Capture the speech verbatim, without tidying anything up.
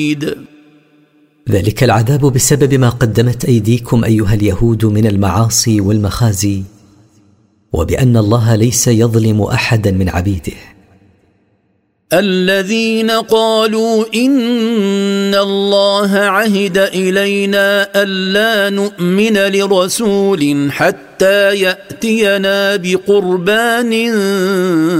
ذلك العذاب بسبب ما قدمت أيديكم أيها اليهود من المعاصي والمخازي، وبأن الله ليس يظلم أحدا من عبيده. الذين قالوا إن الله عهد إلينا ألا نؤمن لرسول حتى يأتينا بقربان